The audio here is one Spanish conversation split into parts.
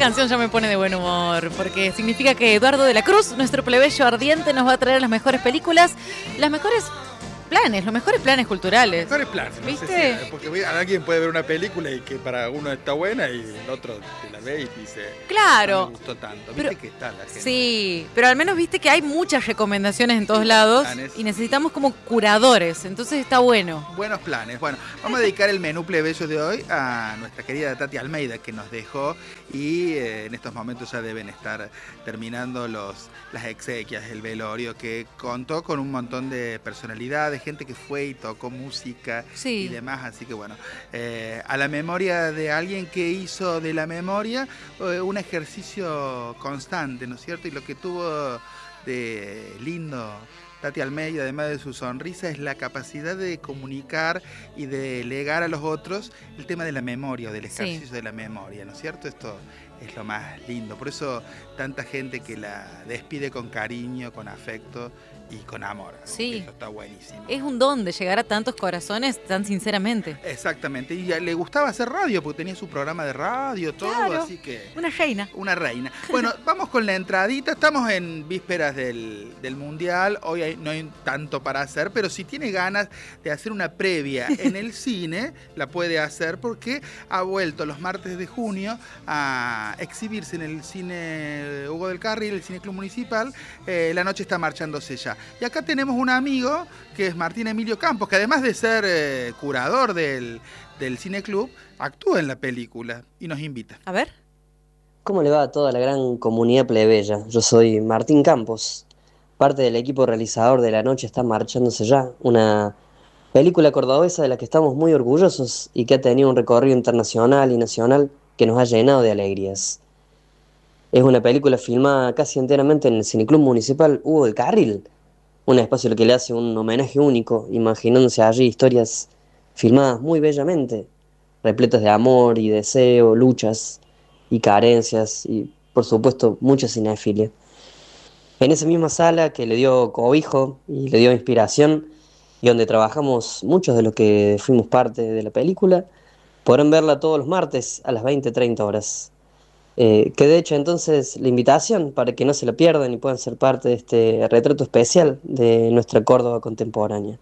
canción ya me pone de buen humor, porque significa que Eduardo de la Cruz, nuestro plebeyo ardiente, nos va a traer las mejores películas, las mejores planes, los mejores planes culturales. Mejores planes, no ¿viste? sé si, porque alguien puede ver una película y que para uno está buena y el otro te la ve y dice, claro, no me gustó tanto. Viste que está la gente. Sí, pero al menos viste que hay muchas recomendaciones en todos lados planes. Y necesitamos como curadores, entonces está bueno. Buenos planes. Bueno, vamos a dedicar el menú plebeyo de hoy a nuestra querida Tati Almeida, que nos dejó y en estos momentos ya deben estar terminando las exequias, el velorio, que contó con un montón de personalidades, gente que fue y tocó música y demás, así que bueno, a la memoria de alguien que hizo de la memoria un ejercicio constante, ¿no es cierto? Y lo que tuvo de lindo Tati Almeida, además de su sonrisa, es la capacidad de comunicar y de legar a los otros el tema de la memoria, o del ejercicio de la memoria, ¿no es cierto? Esto es lo más lindo, por eso tanta gente que la despide con cariño, con afecto y con amor. Sí. Eso está buenísimo. Es un don de llegar a tantos corazones tan sinceramente. Exactamente, y le gustaba hacer radio porque tenía su programa de radio, todo, claro, así que... Una reina. Una reina. Bueno, vamos con la entradita, estamos en vísperas del Mundial, hoy no hay tanto para hacer, pero si tiene ganas de hacer una previa en el cine, la puede hacer porque ha vuelto los martes de junio a exhibirse en el cine Hugo del Carril, el Cine Club Municipal, La Noche está marchándose ya. Y acá tenemos un amigo que es Martín Emilio Campos, que además de ser curador del Cine Club, actúa en la película y nos invita. A ver. ¿Cómo le va a toda la gran comunidad plebeya? Yo soy Martín Campos, parte del equipo realizador de La Noche está marchándose ya, una película cordobesa de la que estamos muy orgullosos y que ha tenido un recorrido internacional y nacional que nos ha llenado de alegrías. Es una película filmada casi enteramente en el Cineclub Municipal Hugo del Carril, un espacio al que le hace un homenaje único, imaginándose allí historias filmadas muy bellamente, repletas de amor y deseo, luchas y carencias y, por supuesto, mucha cinefilia. En esa misma sala que le dio cobijo y le dio inspiración y donde trabajamos muchos de los que fuimos parte de la película, podrán verla todos los martes a las 20:30 horas. Que de hecho entonces la invitación para que no se la pierdan y puedan ser parte de este retrato especial de nuestra Córdoba contemporánea.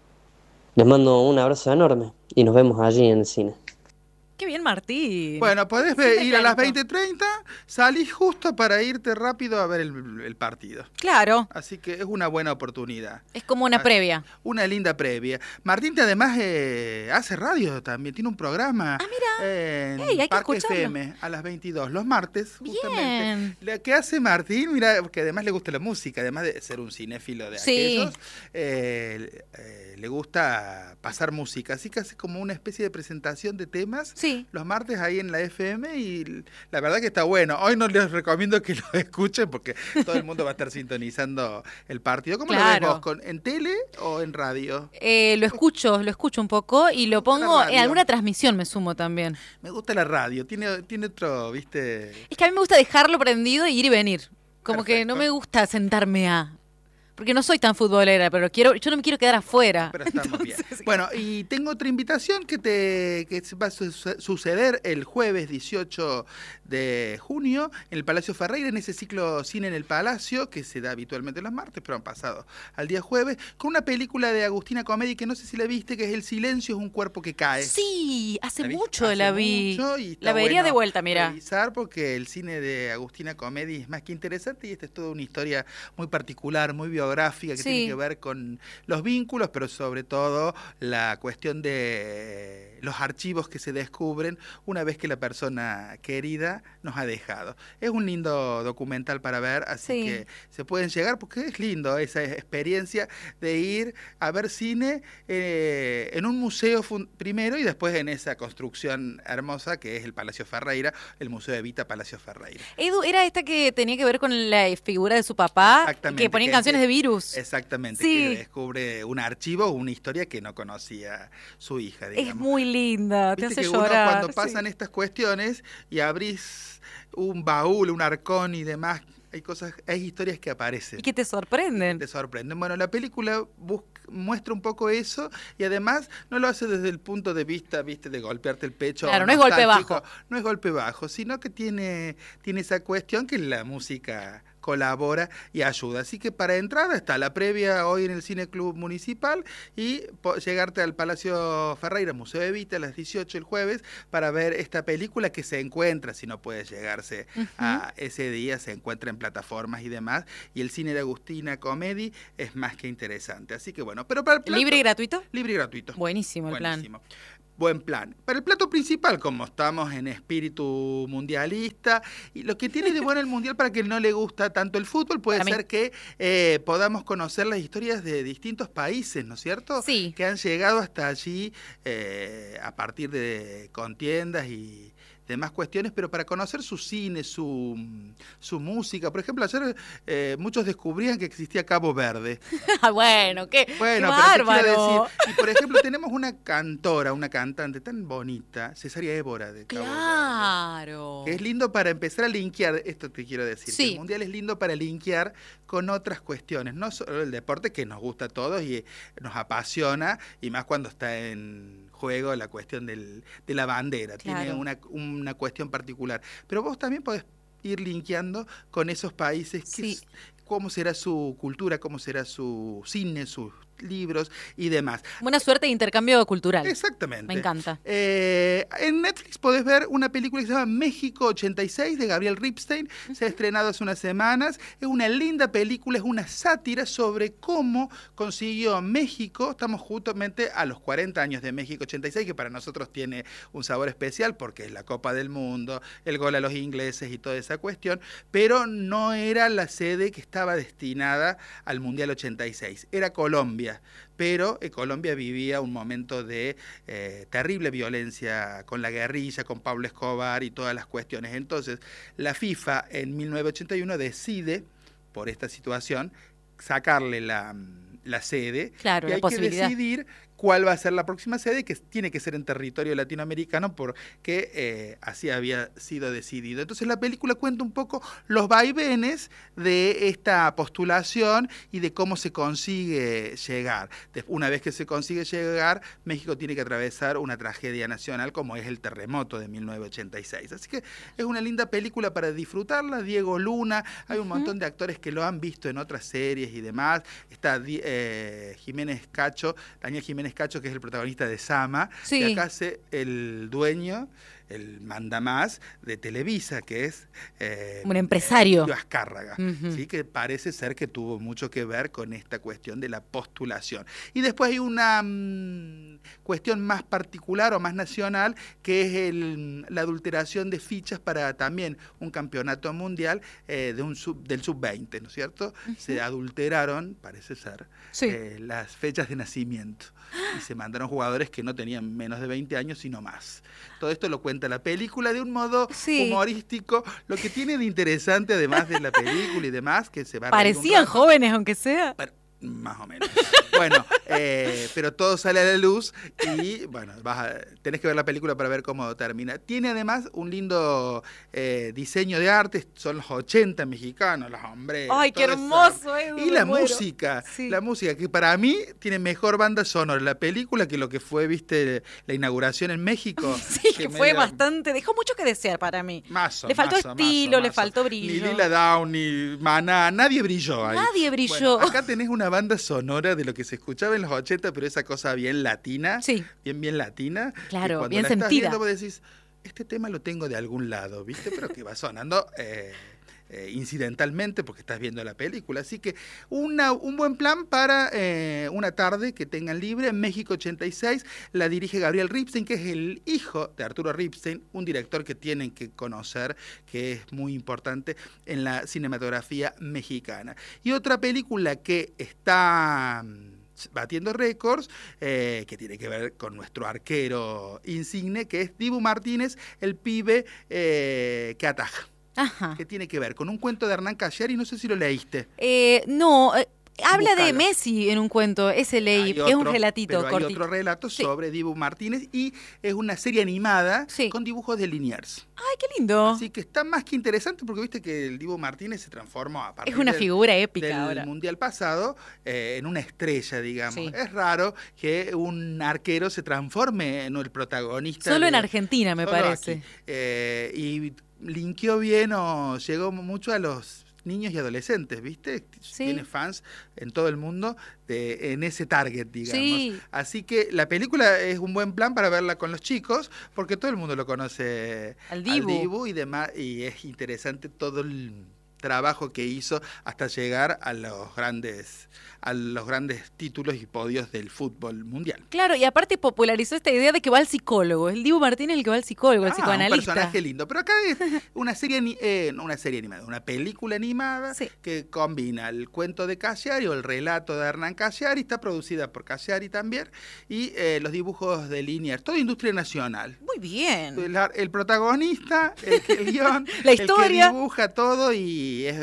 Les mando un abrazo enorme y nos vemos allí en el cine. Qué bien, Martín. Bueno, podés ir a las 20:30, salís justo para irte rápido a ver el partido. Claro. Así que es una buena oportunidad. Es como una previa. Una linda previa. Martín además hace radio también, tiene un programa en hay Parque que escucharlo. FM a las 22, los martes, justamente. Bien. Lo que hace Martín, mira, porque además le gusta la música, además de ser un cinéfilo de aquellos, le gusta pasar música, así que hace como una especie de presentación de temas los martes ahí en la FM y la verdad que está bueno. Hoy no les recomiendo que lo escuchen porque todo el mundo va a estar sintonizando el partido. ¿Cómo lo ves vos? ¿En tele o en radio? Lo escucho un poco y lo pongo en alguna transmisión, me sumo también. Me gusta la radio, tiene otro, ¿viste? Es que a mí me gusta dejarlo prendido y ir y venir. Como Perfecto. que no me gusta sentarme porque no soy tan futbolera, pero yo no me quiero quedar afuera. Pero estamos bien. Bueno, y tengo otra invitación que va a suceder el jueves 18 de junio en el Palacio Ferreira, en ese ciclo Cine en el Palacio, que se da habitualmente los martes, pero han pasado al día jueves, con una película de Agustina Comedi, que no sé si la viste, que es El silencio es un cuerpo que cae. Sí, hace mucho la vi. Y la vería de vuelta, mira. Revisar porque el cine de Agustina Comedi es más que interesante y esta es toda una historia muy particular, muy biográfica, que tiene que ver con los vínculos, pero sobre todo la cuestión de los archivos que se descubren una vez que la persona querida nos ha dejado. Es un lindo documental para ver, así que se pueden llegar porque es lindo esa experiencia de ir a ver cine en un museo primero y después en esa construcción hermosa que es el Palacio Ferreira, el Museo Evita Palacio Ferreira. Edu, era esta que tenía que ver con la figura de su papá, que ponían canciones de Virus. Exactamente, que descubre un archivo, una historia que no conocía su hija, digamos. Es muy linda, te hace que llorar. Uno cuando pasan estas cuestiones y abrís un baúl, un arcón y demás hay historias que aparecen. Y que te sorprenden. Te sorprenden. Bueno, la película muestra un poco eso y además no lo hace desde el punto de vista, viste, de golpearte el pecho. Claro, no es golpe bajo. No es golpe bajo, sino que tiene esa cuestión que la música colabora y ayuda. Así que para entrar está la previa hoy en el Cine Club Municipal y llegarte al Palacio Ferreira, Museo Evita, a las 18 el jueves, para ver esta película que se encuentra, si no puede llegarse a ese día, se encuentra en plataformas y demás, y el cine de Agustina Comedy es más que interesante. Así que bueno, pero para el plato, ¿Libre y gratuito? Libre y gratuito. Buenísimo el plan. Buen plan. Para el plato principal, como estamos en espíritu mundialista, y lo que tiene de bueno el mundial para quien no le gusta tanto el fútbol, puede ser que podamos conocer las historias de distintos países, ¿no es cierto? Sí. Que han llegado hasta allí a partir de contiendas y demás cuestiones, pero para conocer su cine, su música. Por ejemplo, ayer muchos descubrían que existía Cabo Verde. Bueno, qué Bueno, bárbaro. pero te quiero decir, y por ejemplo, tenemos una cantora, una cantante tan bonita, Cesaria Évora de Cabo Claro. Verde, que es lindo para empezar a linkear, esto te quiero decir, Sí. que el Mundial es lindo para linkear con otras cuestiones, no solo el deporte que nos gusta a todos y nos apasiona, y más cuando está en juego la cuestión de la bandera, Claro. tiene una cuestión particular, pero vos también podés ir linkeando con esos países, Sí. cómo será su cultura, cómo será su cine, sus libros y demás. Buena suerte de intercambio cultural. Exactamente. Me encanta. En Netflix podés ver una película que se llama México 86 de Gabriel Ripstein. Se ha estrenado hace unas semanas. Es una linda película, es una sátira sobre cómo consiguió México. Estamos justamente a los 40 años de México 86, que para nosotros tiene un sabor especial porque es la Copa del Mundo, el gol a los ingleses y toda esa cuestión, pero no era la sede que estaba destinada al Mundial 86. Era Colombia. Pero Colombia vivía un momento de terrible violencia con la guerrilla, con Pablo Escobar y todas las cuestiones. Entonces, la FIFA en 1981 decide, por esta situación, sacarle la sede. Claro, y la hay posibilidad. que decidir cuál va a ser la próxima sede, que tiene que ser en territorio latinoamericano porque así había sido decidido. Entonces la película cuenta un poco los vaivenes de esta postulación y de cómo se consigue llegar. Una vez que se consigue llegar, México tiene que atravesar una tragedia nacional como es el terremoto de 1986. Así que es una linda película para disfrutarla. Diego Luna, hay un montón de actores que lo han visto en otras series y demás. Está Jiménez Cacho, Daniel Jiménez Cacho, que es el protagonista de Sama, Sí. que acá hace el dueño, el mandamás de Televisa, que es Un empresario. Julio Azcárraga, Ujú. ¿sí? Que parece ser que tuvo mucho que ver con esta cuestión de la postulación. Y después hay una cuestión más particular o más nacional, que es la adulteración de fichas para también un campeonato mundial del sub-20, ¿no es cierto? Se adulteraron, parece ser, Sí. las fechas de nacimiento y se mandaron jugadores que no tenían menos de 20 años, sino más. Todo esto lo cuenta la película de un modo Sí. humorístico, lo que tiene de interesante, además de la película y demás, que se va a reír un Parecían rato. jóvenes, aunque sea. Más o menos. Bueno, pero todo sale a la luz y bueno, tenés que ver la película para ver cómo termina. Tiene además un lindo diseño de arte, son los 80 mexicanos, los hombres. Ay, qué todo eso. hermoso, Edu, Y me la muero. música, Sí. la música que para mí tiene mejor banda sonora la película que lo que fue, viste, la inauguración en México. Sí, que fue medio- bastante. Dejó mucho que desear para mí. Mazo, Le faltó mazo, estilo, mazo, le mazo. faltó Ni brillo. Lila Down, ni Maná, nadie brilló ahí. Nadie brilló. Bueno, acá tenés una banda sonora de lo que se escuchaba en los 80, pero esa cosa bien latina. Sí. Bien latina. Claro, que cuando bien la estás sentida. viendo, vos decís, este tema lo tengo de algún lado, ¿viste? Pero que va sonando incidentalmente porque estás viendo la película. Así que un buen plan para una tarde que tengan libre. México 86 la dirige Gabriel Ripstein, que es el hijo de Arturo Ripstein, un director que tienen que conocer, que es muy importante en la cinematografía mexicana. Y otra película que está batiendo récords, que tiene que ver con nuestro arquero insigne, que es Dibu Martínez, el pibe que ataja. Ajá. Que tiene que ver con un cuento de Hernán Casiari, no sé si lo leíste. No, Habla de Búscala. Messi en un cuento, ese leí, Hay que es un otro, relatito pero hay cortito. otro relato Sí. sobre Dibu Martínez y es una serie animada Sí. con dibujos de Liniers. Ay, qué lindo. Así que está más que interesante porque viste que el Dibu Martínez se transformó a partir Es una figura épica del ahora. Mundial pasado en una estrella, digamos. Sí. Es raro que un arquero se transforme en el protagonista. Solo en Argentina, me solo parece. aquí. Y linkeó bien o llegó mucho a los niños y adolescentes, ¿viste? Sí. Tiene fans en todo el mundo en ese target, digamos. Sí. Así que la película es un buen plan para verla con los chicos, porque todo el mundo lo conoce Al Dibu. y demás, y es interesante todo el trabajo que hizo hasta llegar a los grandes títulos y podios del fútbol mundial. Claro, y aparte popularizó esta idea de que va al psicólogo. El Dibu Martínez es el que va al psicólogo, el Un psicoanalista. personaje lindo. Pero acá es una serie, no una serie animada, una película animada Sí. que combina el cuento de Cassiari o el relato de Hernán Cassiari, está producida por Cassiari también, y los dibujos de Liniers, toda industria nacional. Muy bien. El protagonista, el guión, La historia. el que dibuja todo y es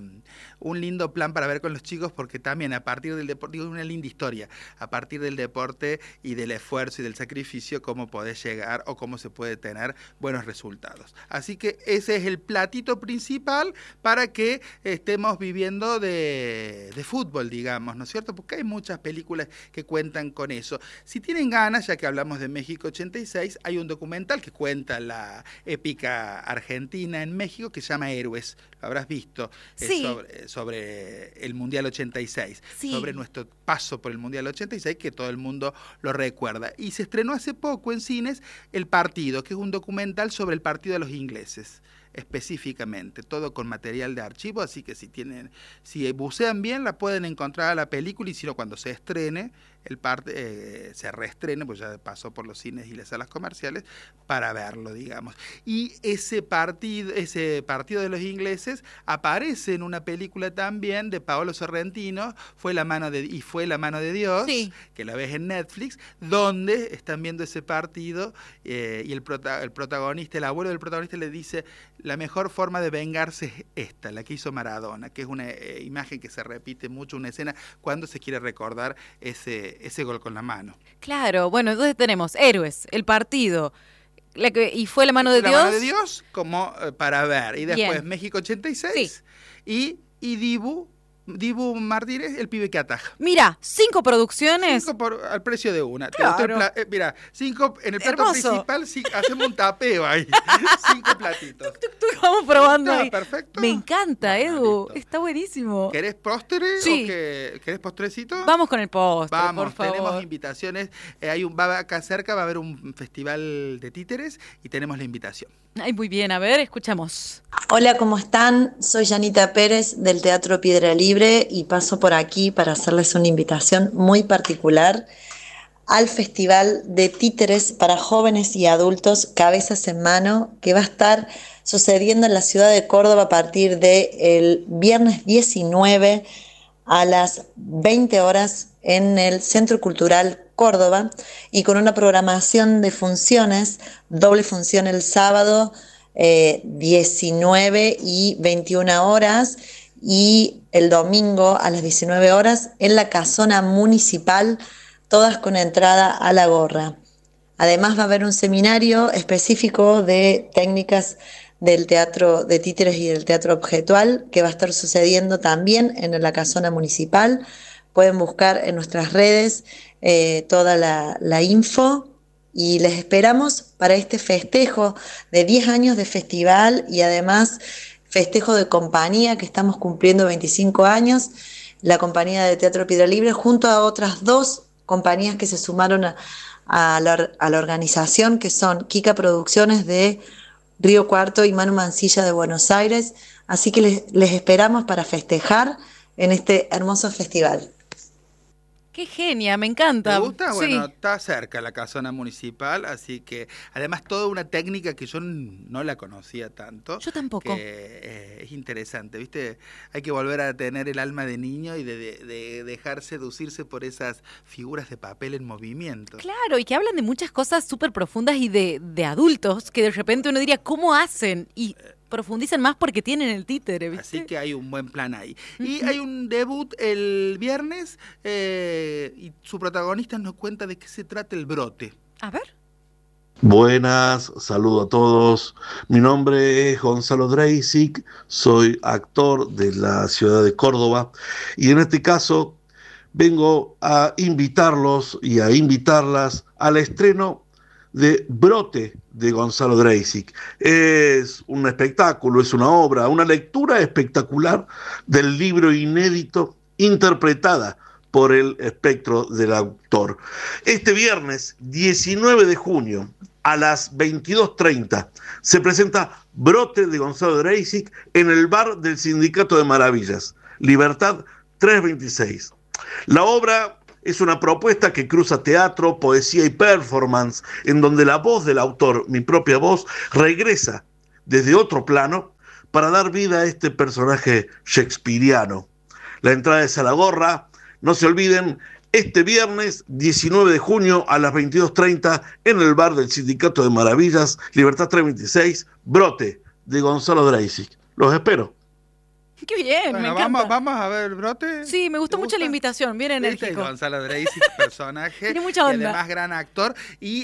un lindo plan para ver con los chicos porque también a partir del deporte, una linda historia, a partir del deporte y del esfuerzo y del sacrificio, cómo podés llegar o cómo se puede tener buenos resultados. Así que ese es el platito principal para que estemos viviendo de fútbol, digamos, ¿no es cierto? Porque hay muchas películas que cuentan con eso. Si tienen ganas, ya que hablamos de México 86, hay un documental que cuenta la épica argentina en México que se llama Héroes, lo habrás visto, Sí. sobre el Mundial 86, Sí. sobre nuestro paso por el Mundial 86, que todo el mundo lo recuerda. Y se estrenó hace poco en cines El Partido, que es un documental sobre el partido de los ingleses, específicamente, todo con material de archivo, así que si bucean bien la pueden encontrar a la película y si no cuando se estrene, se reestrene, pues ya pasó por los cines y las salas comerciales, para verlo, digamos. Y ese partido de los ingleses aparece en una película también de Paolo Sorrentino, Fue la mano de Dios, Sí. que la ves en Netflix, donde están viendo ese partido y el protagonista, el abuelo del protagonista le dice, la mejor forma de vengarse es esta, la que hizo Maradona, que es una imagen que se repite mucho, una escena cuando se quiere recordar ese gol con la mano. Claro, bueno, entonces tenemos Héroes, El Partido, y Fue la mano de La Dios. mano de Dios como para ver. Y después Bien. México 86 y Dibu Martínez, el pibe que ataja. Mira, 5 producciones. 5 al precio de una. Claro. Mira, 5 en el plato Hermoso. principal, hacemos un tapeo ahí. 5 platitos. Vamos probando Está ahí. perfecto. Me encanta, Bueno, Edu. listo. Está buenísimo. ¿Querés postre Sí. o querés postrecito? Vamos con el postre, Vamos, por favor. tenemos invitaciones. Acá cerca va a haber un festival de títeres y tenemos la invitación. Ay, muy bien, a ver, escuchamos. Hola, ¿cómo están? Soy Yanita Pérez del Teatro Piedra Libre y paso por aquí para hacerles una invitación muy particular al Festival de Títeres para Jóvenes y Adultos Cabezas en Mano, que va a estar sucediendo en la ciudad de Córdoba a partir del viernes 19 a las 20 horas en el Centro Cultural Córdoba y con una programación de funciones, doble función el sábado 19 y 21 horas y el domingo a las 19 horas en la casona municipal, todas con entrada a la gorra. Además va a haber un seminario específico de técnicas del teatro de títeres y del teatro objetual que va a estar sucediendo también en la casona municipal. Pueden buscar en nuestras redes toda la info y les esperamos para este festejo de 10 años de festival y además festejo de compañía que estamos cumpliendo 25 años, la compañía de Teatro Piedra Libre junto a otras 2 compañías que se sumaron a la organización, que son Kika Producciones de Río Cuarto y Manu Mancilla de Buenos Aires. Así que les esperamos para festejar en este hermoso festival. Qué genia, me encanta. ¿Te gusta? Sí. Bueno, está cerca la casona municipal, así que además toda una técnica que yo no la conocía tanto. Yo tampoco. Que, es interesante, ¿viste? Hay que volver a tener el alma de niño y de dejar seducirse por esas figuras de papel en movimiento. Claro, y que hablan de muchas cosas súper profundas y de adultos que de repente uno diría, ¿cómo hacen? Y profundizan más porque tienen el títere, ¿viste? Así que hay un buen plan ahí. Y hay un debut el viernes y su protagonista nos cuenta de qué se trata El Brote. A ver. Buenas, saludo a todos. Mi nombre es Gonzalo Dreisig, soy actor de la ciudad de Córdoba y en este caso vengo a invitarlos y a invitarlas al estreno de Brote de Gonzalo Dreisig. Es un espectáculo, es una obra, una lectura espectacular del libro inédito interpretada por el espectro del autor. Este viernes 19 de junio a las 22:30 se presenta Brote de Gonzalo Dreisig en el bar del Sindicato de Maravillas, Libertad 326. La obra es una propuesta que cruza teatro, poesía y performance, en donde la voz del autor, mi propia voz, regresa desde otro plano para dar vida a este personaje shakespeariano. La entrada es a la gorra. No se olviden, este viernes 19 de junio a las 22:30 en el bar del Sindicato de Maravillas, Libertad 326, Brote de Gonzalo Dreisig. Los espero. Qué bien, Bueno, me encanta. vamos a ver Brote. Sí, me gustó ¿Te mucho gusta? la invitación, bien enérgico. Gonzalo Dreisig, personaje. Tiene mucha Y onda. además gran actor. Y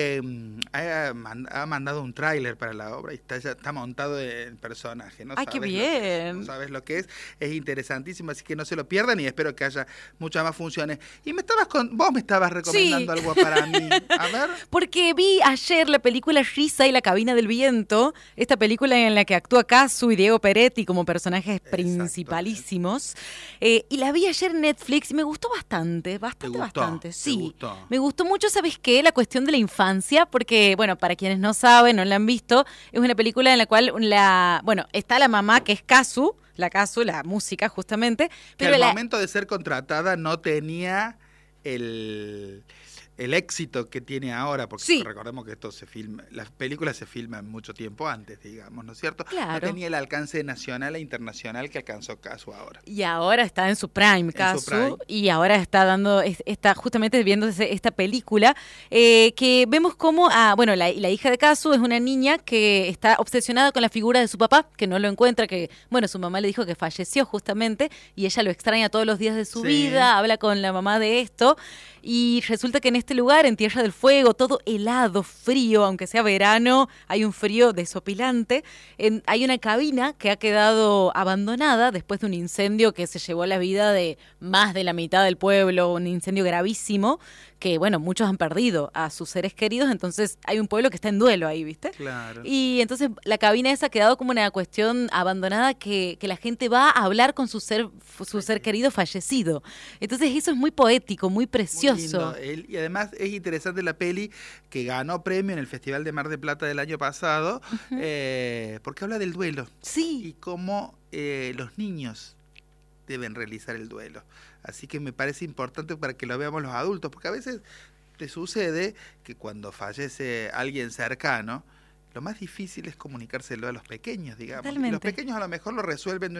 ha mandado un tráiler para la obra y está montado el personaje. ¿No? Ay, qué Sabes bien. no sabes lo que es interesantísimo, así que no se lo pierdan y espero que haya muchas más funciones. Y vos me estabas recomendando algo para mí. A ver. Porque vi ayer la película Risa y la cabina del viento, esta película en la que actúa Casu y Diego Peretti como personajes principalísimos. Y la vi ayer en Netflix y me gustó bastante. Sí, gustó. me gustó mucho, ¿sabes qué? La cuestión de la infancia, porque, bueno, para quienes no saben, no la han visto, es una película en la cual, está la mamá que es Casu, la música justamente. Que Pero al momento de ser contratada no tenía el éxito que tiene ahora, porque Sí. recordemos que esto se filma, las películas se filman mucho tiempo antes, digamos, ¿no es cierto? Claro. No tenía el alcance nacional e internacional que alcanzó Casu ahora. Y ahora está en su prime, Casu, prime. y ahora está justamente viendo esta película, que vemos cómo, la hija de Casu es una niña que está obsesionada con la figura de su papá, que no lo encuentra, que, su mamá le dijo que falleció justamente, y ella lo extraña todos los días de su Sí. vida, habla con la mamá de esto, y resulta que en este lugar, en Tierra del Fuego, todo helado, frío, aunque sea verano, hay un frío desopilante. Hay una cabina que ha quedado abandonada después de un incendio que se llevó la vida de más de la mitad del pueblo, un incendio gravísimo, que, muchos han perdido a sus seres queridos, entonces hay un pueblo que está en duelo ahí, ¿viste? Claro. Y entonces la cabina esa ha quedado como una cuestión abandonada que la gente va a hablar con su ser querido fallecido. Entonces eso es muy poético, muy precioso. Muy lindo. Y además es interesante la peli que ganó premio en el Festival de Mar del Plata del año pasado, porque habla del duelo Sí. y cómo los niños deben realizar el duelo. Así que me parece importante para que lo veamos los adultos, porque a veces te sucede que cuando fallece alguien cercano, lo más difícil es comunicárselo a los pequeños, digamos. Totalmente. Y los pequeños a lo mejor lo resuelven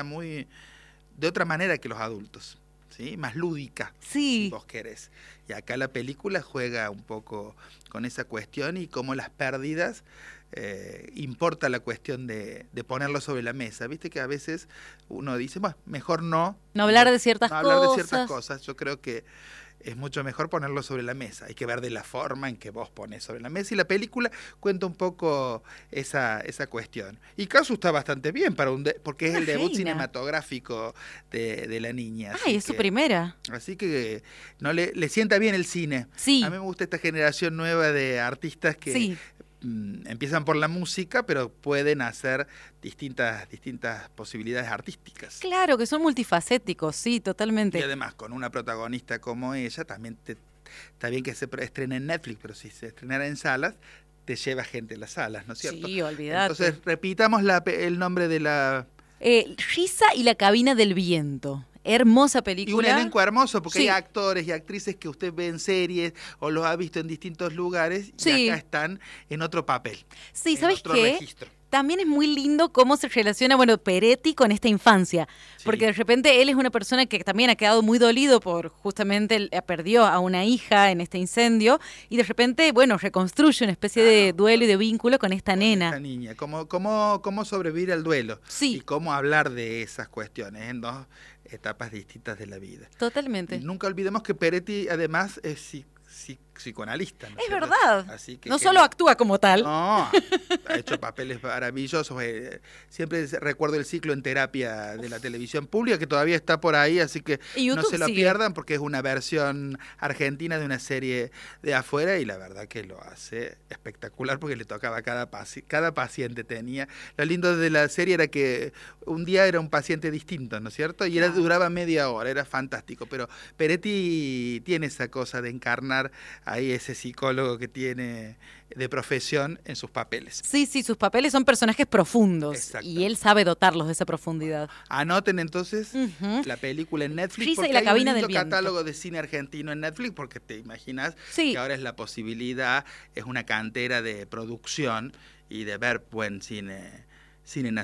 de otra manera que los adultos, ¿sí? Más lúdica, Sí. si vos querés. Y acá la película juega un poco con esa cuestión y cómo las pérdidas importa la cuestión de ponerlo sobre la mesa. Viste que a veces uno dice, mejor no hablar de ciertas no hablar de cosas. ciertas cosas. Yo creo que es mucho mejor ponerlo sobre la mesa. Hay que ver de la forma en que vos pones sobre la mesa. Y la película cuenta un poco esa cuestión. Y Casu está bastante bien porque es el debut reina. cinematográfico de la niña. Ay, es su primera. Así que no le sienta bien el cine. Sí. A mí me gusta esta generación nueva de artistas que Sí. Empiezan por la música, pero pueden hacer distintas posibilidades artísticas. Claro, que son multifacéticos, sí, totalmente. Y además, con una protagonista como ella, también está bien que se estrene en Netflix, pero si se estrenara en salas, te lleva gente a las salas, ¿no es cierto? Sí, olvídate. Entonces, repitamos el nombre de la... Risa y la cabina del viento. Hermosa Y un película. elenco hermoso, porque Sí. hay actores y actrices que usted ve en series o los ha visto en distintos lugares Sí. y acá están en otro papel. Sí, en ¿sabes otro qué? registro. También es muy lindo cómo se relaciona, bueno, Peretti con esta infancia, Sí. porque de repente él es una persona que también ha quedado muy dolido por justamente perdió a una hija en este incendio y de repente, bueno, reconstruye una especie de duelo y de vínculo con esta Con nena. esta niña, cómo sobrevivir al duelo Sí. y cómo hablar de esas cuestiones en dos etapas distintas de la vida. Totalmente. Y nunca olvidemos que Peretti además es psicoanalista, ¿no Es cierto? verdad. Así que No solo actúa como tal. No, ha hecho papeles maravillosos. Siempre recuerdo el ciclo en terapia de la televisión pública, que todavía está por ahí, así que Y no YouTube se lo sigue. pierdan porque es una versión argentina de una serie de afuera y la verdad que lo hace espectacular porque le tocaba a cada paciente tenía. Lo lindo de la serie era que un día era un paciente distinto, ¿no es cierto? Y duraba media hora, era fantástico, pero Peretti tiene esa cosa de encarnar ahí ese psicólogo que tiene de profesión en sus papeles. Sí, sus papeles son personajes profundos Exacto. y él sabe dotarlos de esa profundidad. Anoten entonces Ujú. la película en Netflix, Risa y porque la hay cabina un lindo del viento. catálogo de cine argentino en Netflix, porque te imaginas Sí. que ahora es la posibilidad, es una cantera de producción y de ver buen cine nacional.